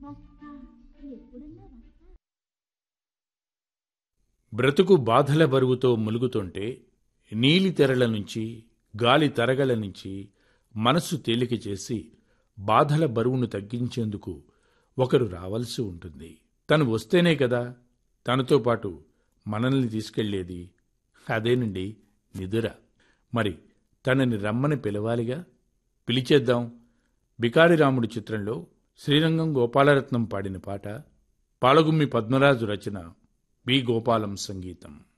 వస్తా ఎప్పుడన్నా వస్తా. బ్రతుకు బాధల బరువుతో ములుగుతుంటే నీలి తెరల నుంచి, గాలి తరగల నుంచి మనస్సు తేలిక చేసి బాధల బరువును తగ్గించేందుకు ఒకరు రావాల్సి ఉంటుంది. తను వస్తేనే కదా తనతో పాటు మనల్ని తీసుకెళ్లేది. అదేనండి నిదుర. మరి తనని రమ్మని పిలవాలిగా. పిలిచేద్దాం. బికారి రాముడు చిత్రంలో శ్రీరంగం గోపాలరత్నం పాడిన పాట, పాలగుమ్మి పద్మరాజు రచన, బి గోపాలం సంగీతం.